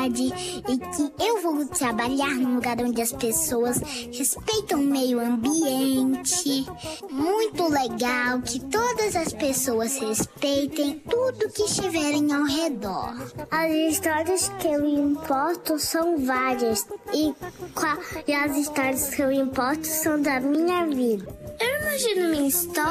cidade e que eu vou trabalhar num lugar onde as pessoas respeitam o meio ambiente. Muito legal que todas as pessoas respeitem tudo que estiverem ao redor. As histórias que eu importo são várias e as histórias que eu importo são da minha vida. Eu imagino minha história